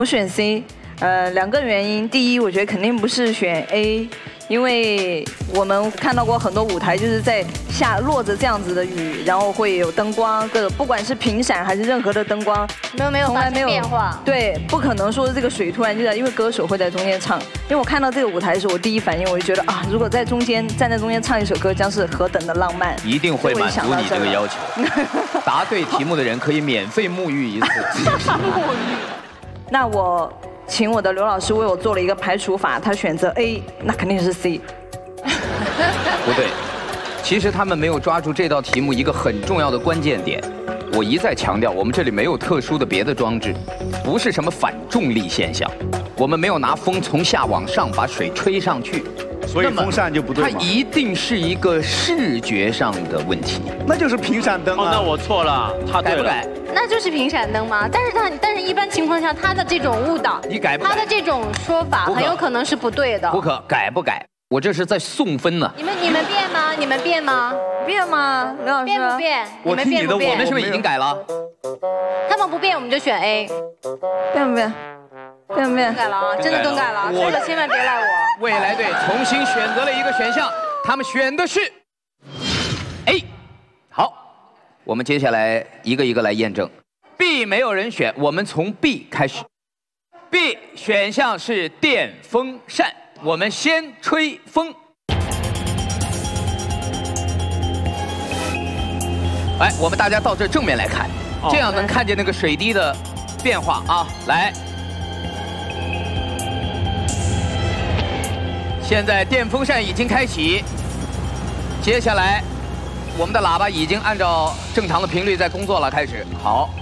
我选 C， 2个原因。第一，我觉得肯定不是选 A， 因为我们看到过很多舞台，就是在落着这样子的雨，然后会有灯光，不管是频闪还是任何的灯光， 没有发生变化。 对，不可能说这个水突然就在，因为歌手会在中间唱。因为我看到这个舞台的时候，我第一反应我就觉得啊，如果在中间站在中间唱一首歌，将是何等的浪漫。 一定会满足你这个要求。答对题目的人可以免费沐浴一次。沐浴。 那我请我的刘老师为我做了一个排除法，他选择 A， 那肯定是 C。 不对，其实他们没有抓住这道题目一个很重要的关键点。我一再强调，我们这里没有特殊的别的装置，不是什么反重力现象，我们没有拿风从下往上把水吹上去， 所以风扇就不对。 它一定是一个视觉上的问题。 那就是频闪灯啊！ 那我错了，他对了。 改不改？ 那就是频闪灯吗？但是一般情况下，他的这种误导， 你改不改？ 他的这种说法很有可能是不对的。 不可改不改？我这是在送分呢。 你们变吗？你们变吗？ 变吗？刘老师变不变？ 我听你的，我们是不是已经改了？ 他们不变，我们就选 A。 变不变？变不变？ 改了啊！真的更改了，这个千万别赖我。 未来队重新选择了一个选项，他们选的是 A。好，我们接下来一个一个来验证。B 没有人选，我们从 B 开始。B 选项是电风扇，我们先吹风。来，我们大家到这正面来看，这样能看见那个水滴的变化啊！来，现在电风扇已经开启，接下来我们的喇叭已经按照正常的频率在工作了，开始。好，